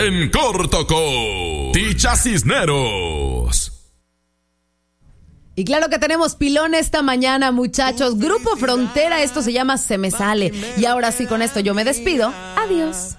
En corto con Ticha Cisneros. Y claro que tenemos pilón esta mañana, muchachos. Grupo Frontera, esto se llama Se Me Sale. Y ahora sí, con esto yo me despido. Adiós.